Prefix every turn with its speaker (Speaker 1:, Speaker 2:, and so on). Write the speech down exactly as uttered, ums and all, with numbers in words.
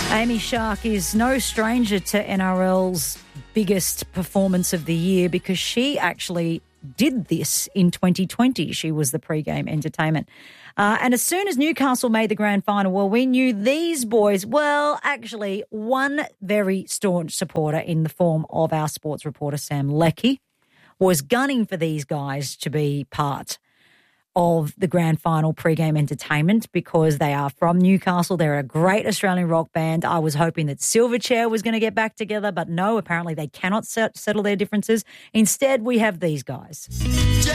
Speaker 1: Amy Shark is no stranger to N R L's biggest performance of the year because she actually did this in twenty twenty. She was the pre-game entertainment. Uh, and as soon as Newcastle made the grand final, well, we knew these boys, well, actually one very staunch supporter in the form of our sports reporter, Sam Leckie, was gunning for these guys to be part of the grand final pre-game entertainment because they are from Newcastle. They're a great Australian rock band. I was hoping that Silverchair was going to get back together, but no, apparently they cannot set, settle their differences. Instead, we have these guys.